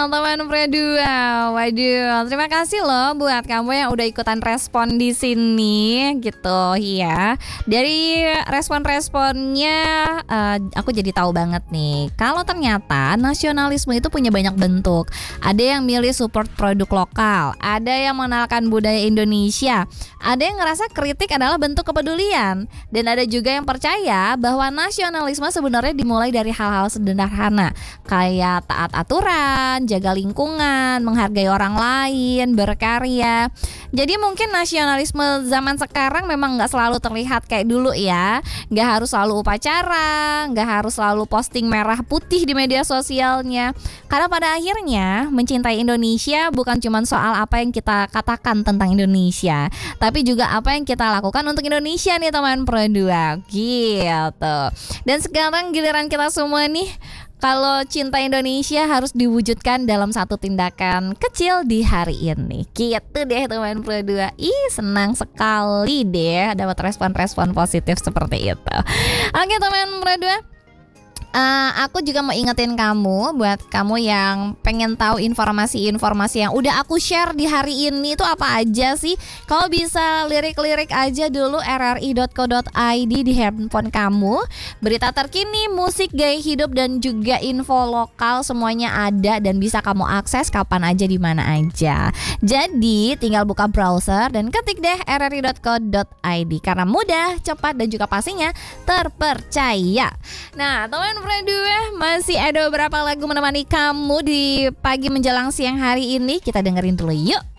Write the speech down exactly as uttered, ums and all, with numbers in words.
Gokil teman Predua. Waduh, terima kasih loh buat kamu yang udah ikutan respon di sini gitu ya. Dari respon-responnya uh, aku jadi tahu banget nih kalau ternyata nasionalisme itu punya banyak bentuk. Ada yang milih support produk lokal, ada yang mengenalkan budaya Indonesia, ada yang ngerasa kritik adalah bentuk kepedulian, dan ada juga yang percaya bahwa nasionalisme sebenarnya dimulai dari hal-hal sederhana kayak taat aturan, jaga lingkungan, menghargai orang lain, berkarya. Jadi mungkin nasionalisme zaman sekarang memang gak selalu terlihat kayak dulu ya. Gak harus selalu upacara, gak harus selalu posting merah putih di media sosialnya. Karena pada akhirnya mencintai Indonesia bukan cuma soal apa yang kita katakan tentang Indonesia, tapi juga apa yang kita lakukan untuk Indonesia nih teman Pro dua gitu. Dan sekarang giliran kita semua nih, kalau cinta Indonesia harus diwujudkan dalam satu tindakan kecil di hari ini. Gitu deh teman Pro dua. Ih, senang sekali deh dapat respon-respon positif seperti itu. Oke teman Pro dua, Uh, aku juga mau ingetin kamu, buat kamu yang pengen tahu informasi-informasi yang udah aku share di hari ini itu apa aja sih. Kalau bisa lirik-lirik aja dulu r r i dot co dot i d di handphone kamu. Berita terkini, musik, gaya hidup, dan juga info lokal semuanya ada dan bisa kamu akses kapan aja di mana aja. Jadi tinggal buka browser dan ketik deh r r i dot co dot i d karena mudah, cepat, dan juga pastinya terpercaya. Nah teman Pro dua, masih ada beberapa lagu menemani kamu di pagi menjelang siang hari ini. Kita dengerin dulu yuk.